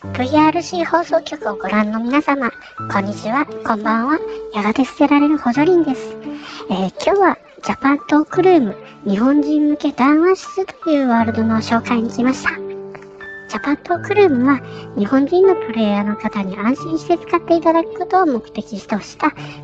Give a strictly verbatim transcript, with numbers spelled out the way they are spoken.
ブイアールシー 放送局をご覧の皆様、こんにちは、こんばんは。やがて捨てられる補助輪です。えー、今日はジャパントークルーム日本人向け談話室というワールドの紹介に来ました。ジャパントークルームは日本人のプレイヤーの方に安心して使っていただくことを目的とした